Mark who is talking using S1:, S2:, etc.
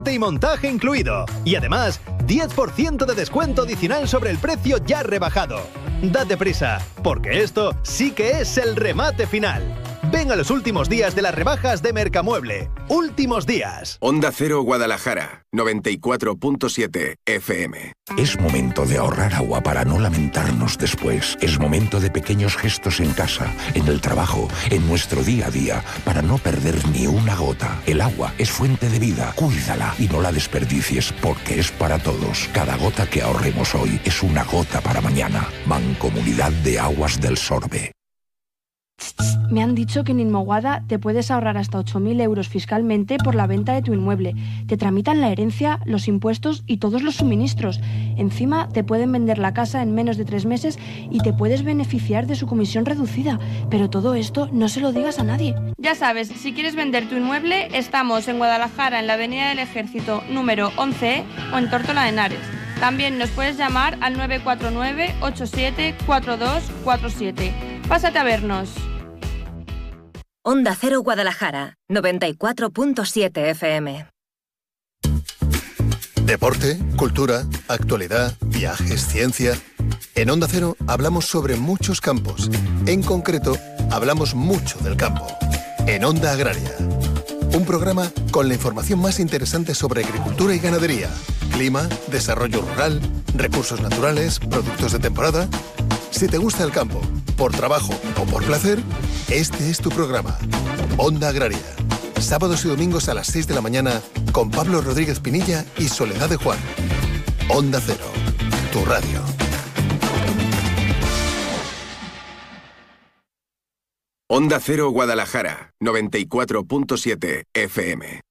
S1: y montaje incluido. Y además, 10% de descuento adicional sobre el precio ya rebajado. Date prisa, porque esto sí que es el remate final. Ven a los últimos días de las rebajas de Mercamueble. Últimos días.
S2: Onda Cero Guadalajara, 94.7 FM.
S3: Es momento de ahorrar agua para no lamentarnos después. Es momento de pequeños gestos en casa, en el trabajo, en nuestro día a día, para no perder ni una gota. El agua es fuente de vida. Cuídala y no la desperdicies, porque es para todos. Cada gota que ahorremos hoy es una gota para mañana. Mancomunidad de Aguas del Sorbe.
S4: Me han dicho que en Inmoguada te puedes ahorrar hasta 8.000 euros fiscalmente por la venta de tu inmueble. Te tramitan la herencia, los impuestos y todos los suministros. Encima te pueden vender la casa en menos de 3 meses y te puedes beneficiar de su comisión reducida. Pero todo esto no se lo digas a nadie.
S5: Ya sabes, si quieres vender tu inmueble, estamos en Guadalajara, en la Avenida del Ejército número 11 o en Tórtola de Henares. También nos puedes llamar al 949 87 4247. Pásate a vernos.
S6: Onda Cero Guadalajara, 94.7 FM.
S7: Deporte, cultura, actualidad, viajes, ciencia. En Onda Cero hablamos sobre muchos campos. En concreto, hablamos mucho del campo. En Onda Agraria. Un programa con la información más interesante sobre agricultura y ganadería, clima, desarrollo rural, recursos naturales, productos de temporada. Si te gusta el campo, por trabajo o por placer, este es tu programa. Onda Agraria. Sábados y domingos a las 6 de la mañana con Pablo Rodríguez Pinilla y Soledad de Juan. Onda Cero, tu radio.
S2: Onda Cero Guadalajara, 94.7 FM.